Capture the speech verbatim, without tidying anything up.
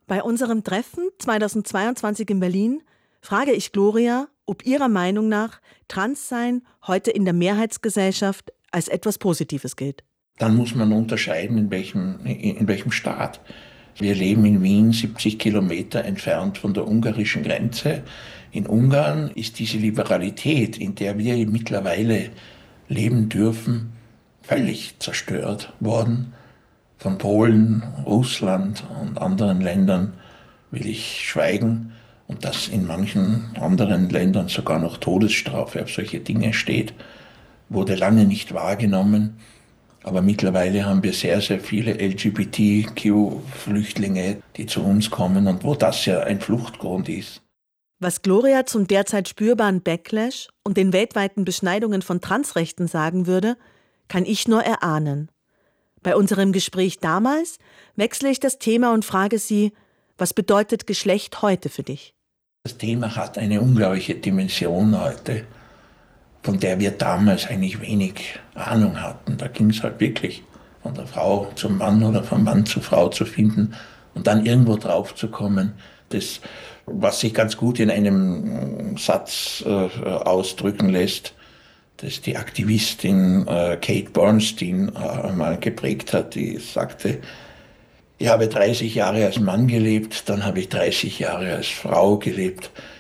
Bei unserem Treffen zweitausendzweiundzwanzig in Berlin frage ich Gloria, ob ihrer Meinung nach Transsein heute in der Mehrheitsgesellschaft als etwas Positives gilt. Dann muss man unterscheiden, in welchem, in welchem Staat. Wir leben in Wien, siebzig Kilometer entfernt von der ungarischen Grenze. In Ungarn ist diese Liberalität, in der wir mittlerweile leben dürfen, völlig zerstört worden. Von Polen, Russland und anderen Ländern will ich schweigen. Und dass in manchen anderen Ländern sogar noch Todesstrafe auf solche Dinge steht, wurde lange nicht wahrgenommen. Aber mittlerweile haben wir sehr, sehr viele L G B T Q-Flüchtlinge, die zu uns kommen und wo das ja ein Fluchtgrund ist. Was Gloria zum derzeit spürbaren Backlash und den weltweiten Beschneidungen von Transrechten sagen würde, kann ich nur erahnen. Bei unserem Gespräch damals wechsle ich das Thema und frage sie, was bedeutet Geschlecht heute für dich? Das Thema hat eine unglaubliche Dimension heute, von der wir damals eigentlich wenig Ahnung hatten. Da ging es halt wirklich von der Frau zum Mann oder vom Mann zur Frau zu finden und dann irgendwo drauf zu kommen. Das, was sich ganz gut in einem Satz äh, ausdrücken lässt, das die Aktivistin äh, Kate Bornstein äh, mal geprägt hat, die sagte, ich habe dreißig Jahre als Mann gelebt, dann habe ich dreißig Jahre als Frau gelebt.